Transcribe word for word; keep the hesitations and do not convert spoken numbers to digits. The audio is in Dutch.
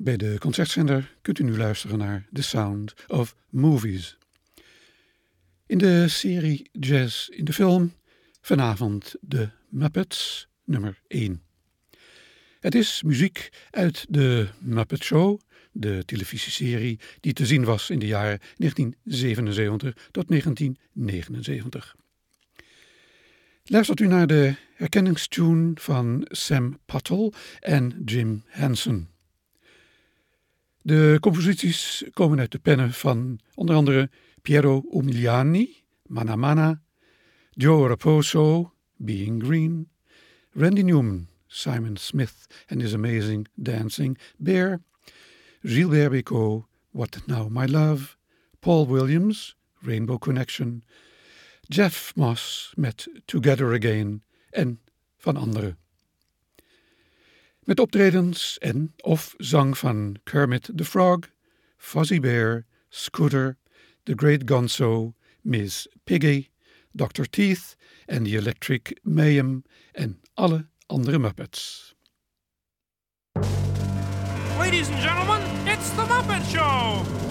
Bij de Concertzender kunt u nu luisteren naar The Sound of Movies. In de serie Jazz in de Film vanavond de Muppets nummer één. Het is muziek uit de Muppet Show, de televisieserie die te zien was in de jaren negentien zevenenzeventig tot negentien negenenzeventig. Luistert u naar de herkenningstune van Sam Pottle en Jim Henson. De composities komen uit de pennen van onder andere Piero Umiliani, Mana Mana, Joe Raposo, Being Green, Randy Newman, Simon Smith and His Amazing Dancing Bear, Gilbert Bécaud, What Now My Love, Paul Williams, Rainbow Connection, Jeff Moss met Together Again en van anderen. Met optredens en of zang van Kermit the Frog, Fozzie Bear, Scooter, The Great Gonzo, Miss Piggy, doctor Teeth en The Electric Mayhem en alle andere Muppets. Ladies and gentlemen, it's the Muppet Show!